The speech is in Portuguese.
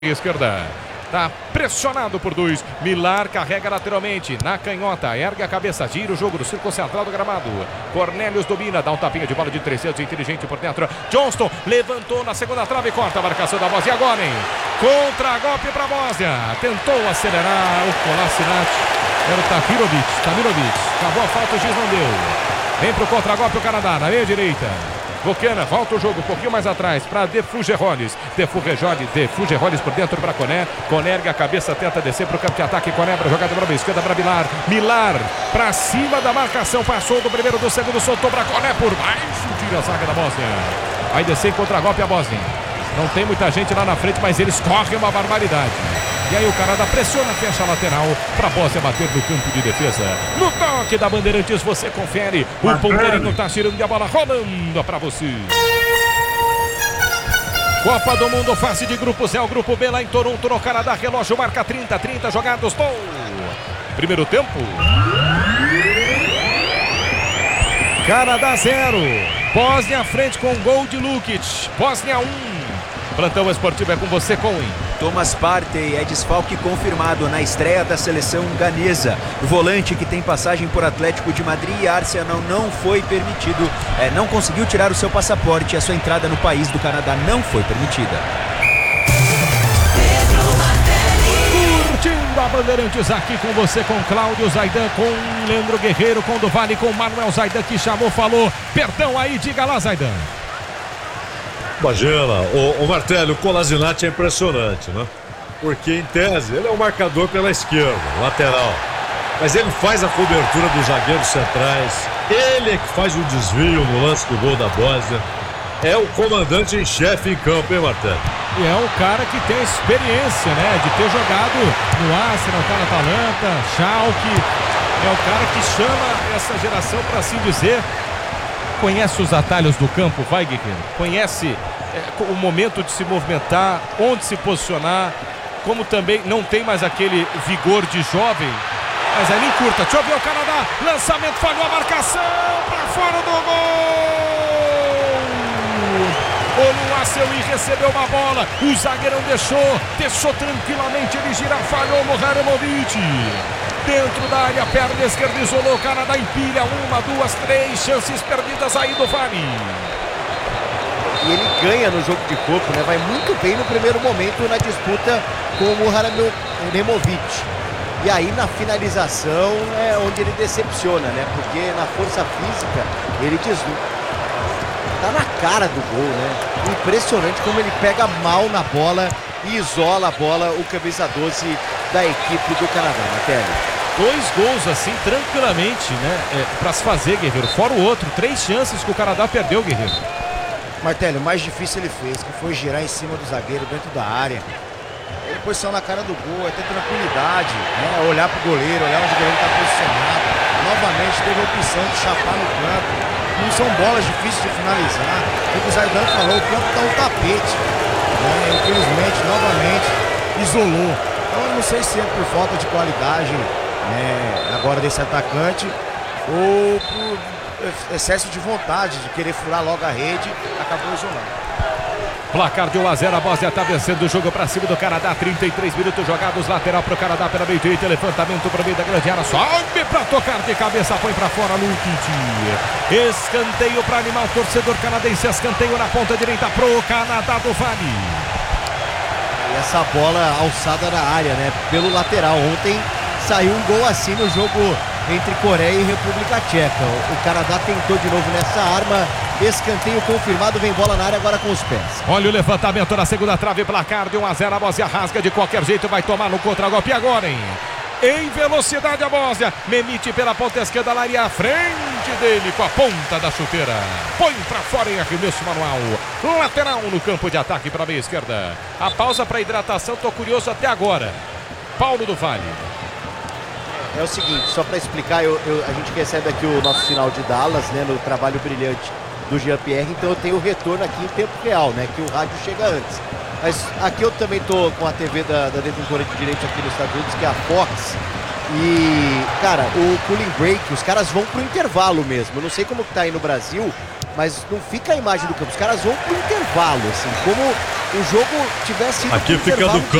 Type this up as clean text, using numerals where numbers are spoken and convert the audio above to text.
Esquerda. Tá pressionado por dois. Milar carrega lateralmente. Na canhota. Ergue a cabeça. Gira o jogo do círculo central do gramado. Cornelius domina. Dá um tapinha de bola de 300. Inteligente por dentro. Johnston levantou na segunda trave. Corta a marcação da Bósnia. E agora, hein? Contra-golpe para a Bósnia. Tentou acelerar o Kolasinac. Era o Tahirovic. Acabou a falta. O juiz não deu. Vem pro contra-golpe o Canadá. Na meia direita. Bocana, volta o jogo um pouquinho mais atrás para Defugeroles por dentro para Coné. Coné ergue a cabeça, tenta descer para o campo de ataque. Coné para jogada para a esquerda para Milar. Milar para cima da marcação, passou do primeiro, do segundo, soltou para Coné por baixo. Tira a zaga da Bósnia. Vai descer em contra-golpe a Bósnia. Não tem muita gente lá na frente, mas eles correm uma barbaridade. E aí o Canadá pressiona, fecha a lateral para a Bósnia bater no campo de defesa. No toque da Bandeirantes você confere. O Ponteirinho está tirando a bola, rolando para você. Copa do Mundo, fase de grupos, é o grupo B lá em Toronto, no Canadá. Relógio marca 30 jogados. Gol. Primeiro tempo. Canadá 0. Bósnia à frente com gol de Lukic. Bósnia 1. Plantão esportivo é com você, Coen. Thomas Partey é desfalque confirmado na estreia da seleção ganesa. O volante, que tem passagem por Atlético de Madrid e Arsenal, não foi permitido, não conseguiu tirar o seu passaporte. A sua entrada no país do Canadá não foi permitida. Curtindo a Bandeirantes aqui com você, com Cláudio Zaidan, com Leandro Guerreiro, com Duvali, com Manuel Zaidan, que chamou, falou. Perdão aí, diga lá, Zaidan. Imagina, o Martelli, o Kolasinac é impressionante, né? Porque, em tese, ele é o marcador pela esquerda, lateral. Mas ele faz a cobertura dos zagueiros centrais, ele é que faz o desvio no lance do gol da Bósnia. É o comandante em chefe em campo, hein, Martelli? E é um cara que tem experiência, né? De ter jogado no Arsenal, tá na Atalanta, Schalke. É o cara que chama essa geração, para assim dizer. Conhece os atalhos do campo, vai, Guerreiro. Conhece o momento de se movimentar, onde se posicionar, como também não tem mais aquele vigor de jovem, mas ali encurta. Deixa eu ver o Canadá, lançamento, falhou a marcação, para fora do gol! Oluwaseyi recebeu uma bola, o zagueirão deixou tranquilamente ele girar, falhou no Haramovic. Dentro da área, perna esquerda, isolou o Canadá, empilha 1, 2, 3 chances perdidas aí do Vani. E ele ganha no jogo de corpo, né? Vai muito bem no primeiro momento na disputa com o Haramovic. E aí na finalização é onde ele decepciona, né? Porque na força física ele desluta. Tá na cara do gol, né? Impressionante como ele pega mal na bola e isola a bola, o camisa 12 da equipe do Canadá, Martelli. 2 gols assim, tranquilamente, né? Pra se fazer, Guerreiro. Fora o outro, 3 chances que o Canadá perdeu, Guerreiro. Martelli, o mais difícil ele fez, que foi girar em cima do zagueiro dentro da área. Ele posição na cara do gol, é ter tranquilidade, né? Olhar pro goleiro, olhar onde o goleiro tá posicionado. Novamente teve a opção de chapar no campo. Não são bolas difíceis de finalizar. Como o Zaidan falou, o campo tá um tapete. Infelizmente, novamente, isolou. Então eu não sei se é por falta de qualidade agora desse atacante ou por excesso de vontade de querer furar logo a rede, acabou isolando. Placar de 1-0, a Bósnia está vencendo o jogo para cima do Canadá. 33 minutos jogados, lateral para o Canadá pela meia direita, levantamento para o meio da grande área, sobe para tocar de cabeça, põe para fora Lukic. Escanteio para animar o torcedor canadense, escanteio na ponta direita pro Canadá do Vale. E essa bola alçada na área, né? Pelo lateral. Ontem saiu um gol assim no jogo entre Coreia e República Tcheca. O Canadá tentou de novo nessa arma. Escanteio confirmado, vem bola na área agora com os pés. Olha o levantamento na segunda trave, placar de 1-0, a Bósnia rasga de qualquer jeito, vai tomar no contra-golpe agora, hein? Em velocidade a Bósnia, Memic pela ponta esquerda, lá e à frente dele com a ponta da chuteira. Põe pra fora em arremesso manual. Lateral no campo de ataque para a meia esquerda. A pausa para hidratação, tô curioso até agora. Paulo do Vale. É o seguinte, só para explicar, a gente recebe aqui o nosso sinal de Dallas, né, no trabalho brilhante do Jean-Pierre, então eu tenho o retorno aqui em tempo real, né, que o rádio chega antes. Mas aqui eu também tô com a TV da detentora de direitos aqui nos Estados Unidos, que é a Fox. E, cara, o cooling break, os caras vão pro intervalo mesmo. Eu não sei como que tá aí no Brasil, mas não fica a imagem do campo. Os caras vão pro intervalo, assim, como o jogo tivesse ido Aqui pro fica intervalo do de